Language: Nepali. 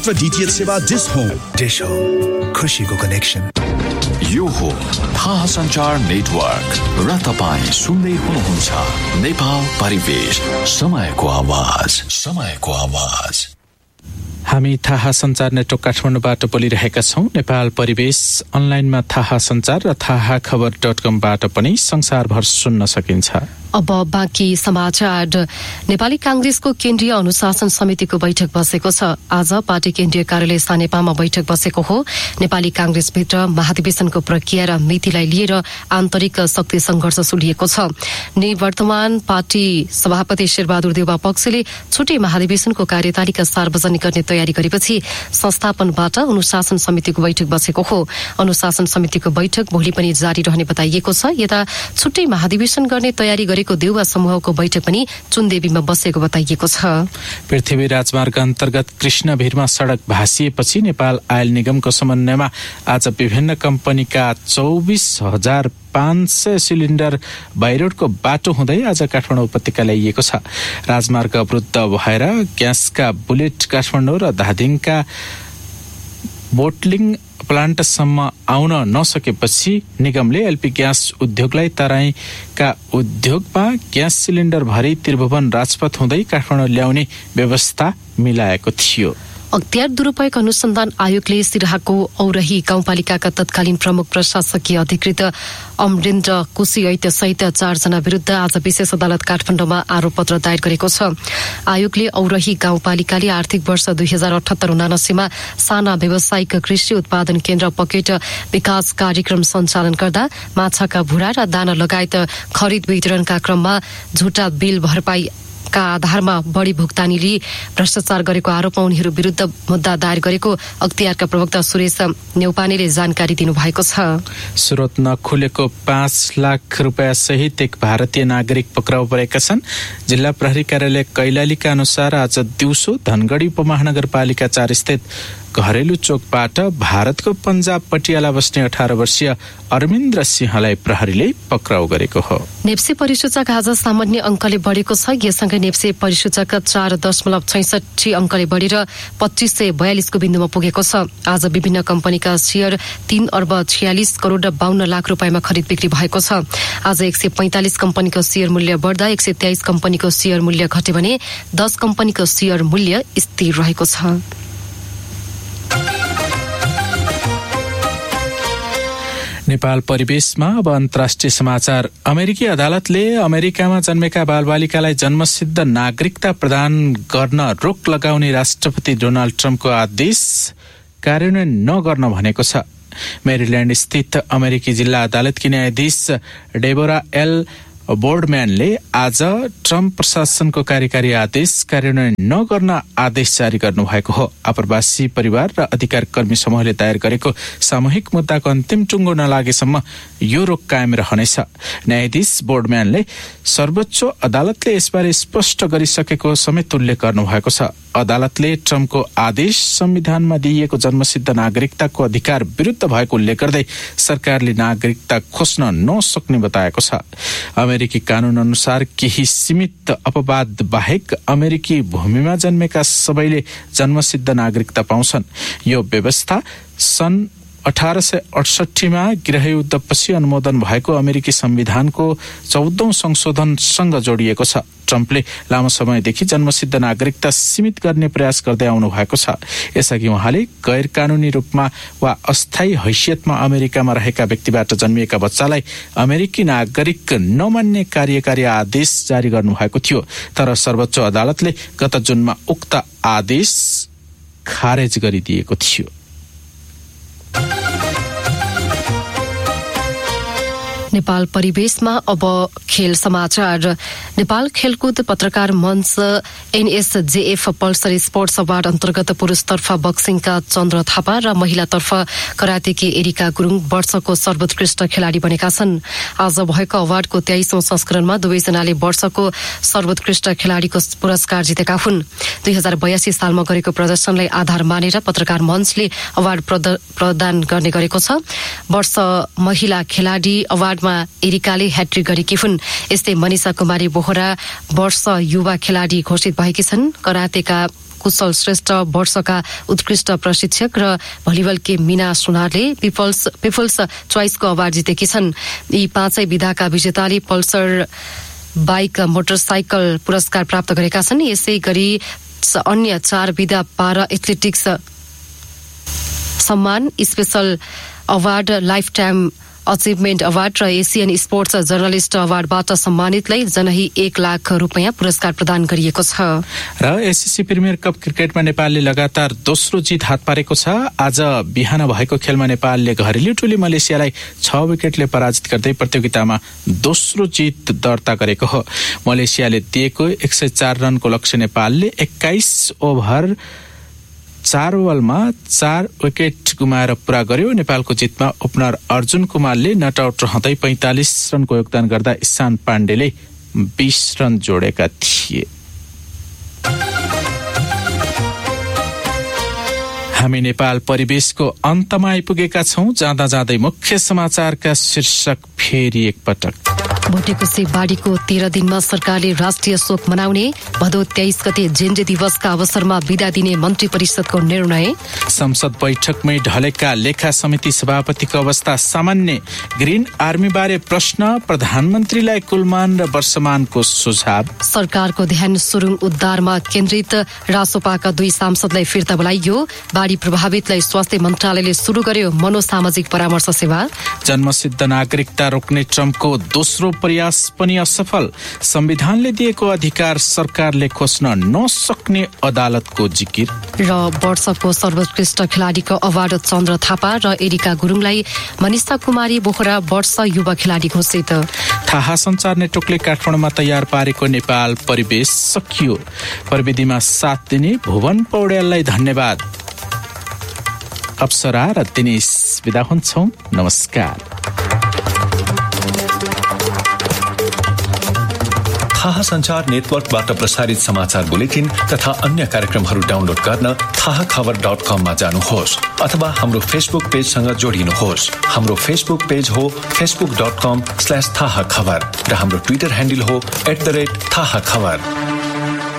DTH सेवा डिश होम खुशीको कनेक्सन यो हो थाहा सञ्चार नेटवर्क र तपाईं सुन्दै हुनुहुन्छ नेपाल परिवेश समयको आवाज हामी थाहा सञ्चार नेटवर्क काठमाडौँबाट बोलिरहेका छौं। नेपाल परिवेश अनलाइनमा थाहा सञ्चार र थाहाखबर.com बाट पनि संसारभर सुन्न सकिन्छ। अब बाँकी समाचार। नेपाली कांग्रेसको केन्द्रीय अनुशासन समितिको बैठक बसेको छ। आज पार्टी केन्द्रीय कार्यालय सानेपामा बैठक बसेको हो। नेपाली कांग्रेसभित्र महाधिवेशनको प्रक्रिया र नीतिलाई लिएर आन्तरिक शक्ति संघर्ष सुलिएको छ। निवर्तमान पार्टी सभापति शेरबहादुर देउवा पक्षले छुट्टै महाधिवेशनको कार्यतालिका सार्वजनिक गर्ने तयारी गरेपछि संस्थापनबाट अनुशासन समितिको बैठक बसेको हो। अनुशासन समितिको बैठक भोलि पनि जारी रहने बताइएको छ। यता छुट्टै महाधिवेशन गर्ने तयारी गरेको देउवा समूहको बैठक पनि चुनदेवीमा बसेको बताइएको छ। पृथ्वी राजमार्ग अन्तर्गत कृष्णभिरमा सड़क भासिएपछि नेपाल आयल निगमको समन्वयमा आज विभिन्न कम्पनीका 24,500 सिलिन्डर बाइरोडको बाटो हुँदै आज काठमाडौँ उपत्यका ल्याइएको छ। राजमार्ग अवरुद्ध भएर ग्यासका बुलेट काठमाडौँ र धादिङका बोटलिङ प्लान्टसम्म आउन नसकेपछि निगमले एलपी ग्यास उद्योगलाई तराईका उद्योगमा ग्यास सिलिन्डर भरी त्रिभुवन राजपथ हुँदै काठमाडौँ ल्याउने व्यवस्था मिलाएको थियो। अख्तियार दुरूपयोग अनुसन्धान आयोगले सिराहाको औरही गाउँपालिकाका तत्कालीन प्रमुख प्रशासकीय अधिकृत अमरेन्द्र कुशीऐत सहित 4 जना विरुद्ध आज विशेष अदालत काठमाडौँमा आरोप पत्र दायर गरेको छ। आयोगले औरही गाउँपालिकाले आर्थिक वर्ष 2078-79 मा साना व्यावसायिक कृषि उत्पादन केन्द्र पकेट विकास कार्यक्रम सञ्चालन गर्दा माछाका भुरा र दाना लगायत खरिद वितरणका क्रममा झुटा बिल भरपाई का आधारमा बढी भुक्तानी लिई भ्रष्टाचार गरेको आरोपमा उनीहरू विरुद्ध मुद्दा दायर गरेको अख्तियारका प्रवक्ता सुरेश नेउपानेले जानकारी दिनुभएको छ। स्रोत नखुलेको 5 लाख रुपैयाँ सहित एक भारतीय नागरिक पक्राउ परेका छन्। जिल्ला प्रहरी कार्यालय कैलालीका अनुसार आज दिउँसो धनगढी उपमहानगरपालिका 4 स्थित घरेलु चोकबाट भारतको पञ्जाब पटियाला बस्ने 18 वर्षीय अरविन्द्र सिंहलाई प्रहरीले पक्राउ गरेको हो। नेप्से परिसूचक आज सामान्य अंकले बढेको छ। यससँगै नेप्से परिसूचक 4.66 अंकले बढेर 2542 को बिन्दुमा पुगेको छ। आज विभिन्न कम्पनीका शेयर 3 अर्ब 46 करोड र 52 लाख रुपैयाँमा खरिद बिक्री भएको छ। आज 145 कम्पनीको शेयर मूल्य बढ्दा 123 कम्पनीको शेयर मूल्य घटे भने 10 कम्पनीको शेयर मूल्य स्थिर रहेको छ। नेपाल परिवेशमा अब अन्तर्राष्ट्रिय समाचार। अमेरिकी अदालतले अमेरिकामा जन्मेका बालबालिकालाई जन्मसिद्ध नागरिकता प्रदान गर्न रोक लगाउने राष्ट्रपति डोनाल्ड ट्रम्पको आदेश कार्यान्वयन नगर्न भनेको छ। मेरील्याण्ड स्थित अमेरिकी जिल्ला अदालतकी न्यायाधीश डेबोरा एल बोर्डम्यानले आज ट्रम्प प्रशासनको कार्यकारी आदेश कार्यान्वयन नगर्न आदेश जारी गर्नुभएको हो। आप्रवासी परिवार र अधिकार कर्मी समूहले दायर गरेको सामूहिक मुद्दाको अन्तिम टुङ्गो नलागेसम्म यो रोक कायम रहनेछ। न्यायाधीश बोर्डम्यानले सर्वोच्च अदालतले यसबारे स्पष्ट गरिसकेको समेत उल्लेख गर्नुभएको छ। अदालतले ट्रम्पको आदेश संविधानमा दिइएको जन्मसिद्ध नागरिकताको अधिकार विरुद्ध भएको उल्लेख गर्दै सरकारले नागरिकता खोज्न नसक्ने बताएको छ। अमेरिकी कानून अनुसार केही सीमित अपवाद बाहेक अमेरिकी भूमिमा जन्मेका सबैले जन्मसिद्ध नागरिकता पाउँछन्। यो व्यवस्था सन् 1868 मा गृहयुद्धपछि अनुमोदन भएको अमेरिकी संविधानको 14औं संशोधनसँग जोडिएको छ। ट्रम्पले लामो समयदेखि जन्मसिद्ध नागरिकता सीमित गर्ने प्रयास गर्दै आउनु भएको छ। यसअघि उहाँले गैर कानूनी रूपमा वा अस्थायी हैसियतमा अमेरिकामा रहेका व्यक्तिबाट जन्मिएका बच्चालाई अमेरिकी नागरिक नमान्ने कार्यकारी आदेश जारी गर्नुभएको थियो। तर सर्वोच्च अदालतले गत जुनमा उक्त आदेश खारेज गरिदिएको थियो। नेपाल परिवेशमा अब खेल समाचार। नेपाल खेलकुद पत्रकार मञ्च एनएसजेएफ पल्सर स्पोर्ट्स अवार्ड अन्तर्गत पुरुषतर्फ बक्सिङका चन्द्र थापा र महिलातर्फ करातेकी एरिका गुरुङ वर्षको सर्वोत्कृष्ट खेलाडी बनेका छन्। आज भएको अवार्डको 23औं संस्करणमा दुवैजनाले वर्षको सर्वोत्कृष्ट खेलाडीको पुरस्कार जितेका हुन्। 2082 सालमा गरेको प्रदर्शनलाई आधार मानेर पत्रकार मञ्चले अवार्ड प्रदान गर्ने गरेको छ। वर्ष महिला खेलाडी अवार्ड एरिकाले ह्याट्रिक गरेकी हुन्। यस्तै मनिषा कुमारी बोहरा वर्ष युवा खेलाडी घोषित भएकी छन्। करातेका कुशल श्रेष्ठ वर्षका उत्कृष्ट प्रशिक्षक र भलिबलकी मीना सुनारले पिपल्स चोइसको अवार्ड जितेकी छन्। यी 5 विधाका विजेताले पल्सर बाइक मोटरसाइकल पुरस्कार प्राप्त गरेका छन्। यसै गरी अन्य 4 विधा पारा एथलेटिक्स सम्मान, special award, life time achievement award र एसियन स्पोर्ट्स जर्नलिस्ट अवार्डबाट सम्मानितलाई जनही 1 लाख रुपैयाँ पुरस्कार प्रदान गरिएको छ। र एससीसी प्रिमियर कप क्रिकेटमा नेपालले लगातार दोस्रो जित हात पारेको छ। आज बिहान भएको खेलमा नेपालले घरेलु टोली मलेसियालाई 6 विकेटले पराजित गर्दै प्रतियोगितामा दोस्रो जित दर्ता गरेको हो। मलेसियाले दिएको 104 रनको लक्ष्य नेपालले 21 ओभर 4 ओभरमा 4 विकेट गुमाएर पूरा गर्यो। नेपालको जितमा ओपनर अर्जुन कुमारले नट आउट रहँदै 45 रनको योगदान गर्दा ईशान पाण्डेले 20 रन जोडेका थिए। हामी नेपाल परिवेशको अन्तमा आइपुगेका छौं। जाँदा जाँदै मुख्य समाचारका शीर्षक फेरि एकपटक। भोटेकोशी बाढीको 13 दिनमा सरकारले राष्ट्रिय शोक मनाउने, भदौ 23 गते जेन्डे दिवसका अवसरमा बिदा दिने मन्त्री परिषदको निर्णय। संसद बैठकमै ढलेका लेखा समिति सभापतिको अवस्था सामान्य, ग्रीन आर्मीबारे प्रश्न, प्रधानमन्त्रीलाई कुलमान र वर्षमानको सुझाव। सरकारको ध्यान सुरुङ उद्धारमा केन्द्रित, रासोपाका 2 सांसदलाई फिर्ता बोलाइयो। बाढी प्रभावितलाई स्वास्थ्य मन्त्रालयले सुरु गर्यो मनोसामाजिक परामर्श सेवा। जन्मसिद्ध नागरिकता रोक्ने ट्रम्पको दोस्रो प्रयास पनि असफल, संविधानले दिएको अधिकार सरकारले खोज्न नसक्ने अदालतको जिकिर। र वर्षको सर्वोत्कृष्ट खेलाडीको अवार्ड चन्द्र थापा र एरिका गुरुङलाई, मनिषा कुमारी बोखरा वर्ष युवा खेलाडी घोषित। थाहा सञ्चार नेटवर्कले काठमाडौँमा तयार पारेको नेपाल परिवेश सकियो। प्रविधिमा साथ दिने भुवन पौड्याललाई धन्यवाद। अप्सरा र दिनेश बिदा हुन्छौं। नमस्कार। थाहा सञ्चार नेटवर्कबाट प्रसारित समाचार बुलेटिन तथा अन्य कार्यक्रमहरू डाउनलोड गर्न थाहाखबर.com मा जानुहोस् अथवा हाम्रो फेसबुक पेजसँग जोडिनुहोस्। हाम्रो फेसबुक पेज हो facebook.com/थाहाखबर र हाम्रो ट्विटर ह्यान्डल हो @थाहाखबर।